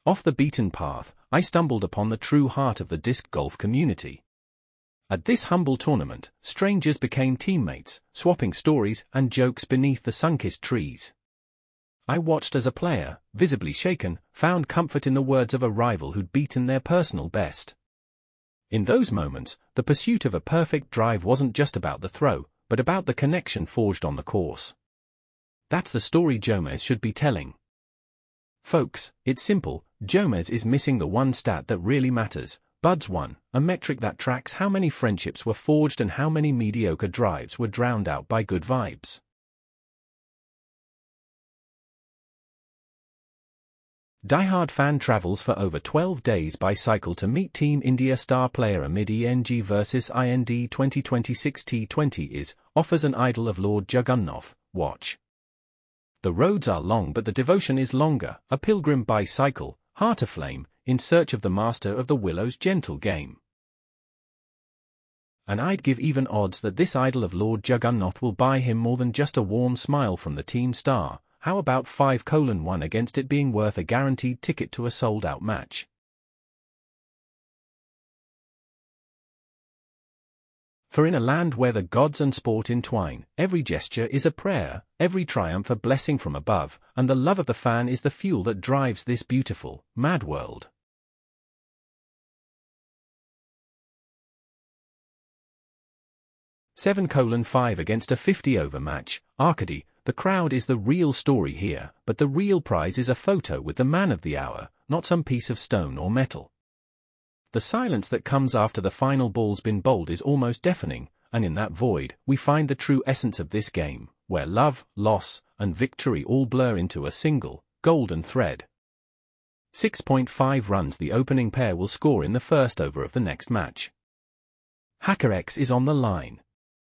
Off the beaten path, I stumbled upon the true heart of the disc golf community. At this humble tournament, strangers became teammates, swapping stories and jokes beneath the sun-kissed trees. I watched as a player, visibly shaken, found comfort in the words of a rival who'd beaten their personal best. In those moments, the pursuit of a perfect drive wasn't just about the throw, but about the connection forged on the course. That's the story Jomez should be telling. Folks, it's simple, Jomez is missing the one stat that really matters, Buds 1, a metric that tracks how many friendships were forged and how many mediocre drives were drowned out by good vibes. Diehard fan travels for over 12 days by cycle to meet Team India star player amid ENG vs IND 2026 T20 offers an idol of Lord Jagannath. Watch. The roads are long but the devotion is longer, a pilgrim by cycle, heart aflame, in search of the master of the Willow's gentle game. And I'd give even odds that this idol of Lord Jagannath will buy him more than just a warm smile from the team star. How about 5:1 against it being worth a guaranteed ticket to a sold-out match? For in a land where the gods and sport entwine, every gesture is a prayer, every triumph a blessing from above, and the love of the fan is the fuel that drives this beautiful, mad world. (7:5) against a 50-over match, Arcady. The crowd is the real story here, but the real prize is a photo with the man of the hour, not some piece of stone or metal. The silence that comes after the final ball's been bowled is almost deafening, and in that void, we find the true essence of this game, where love, loss, and victory all blur into a single, golden thread. 6.5 runs the opening pair will score in the first over of the next match. HackerX is on the line.